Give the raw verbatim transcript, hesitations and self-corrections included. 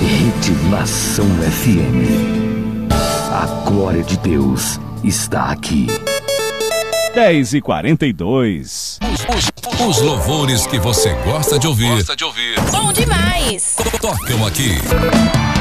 Rede Nação F M. A glória de Deus está aqui. dez e quarenta e dois. Os, os, os louvores que você gosta de ouvir. Gosta de ouvir. Bom demais. Tocam aqui.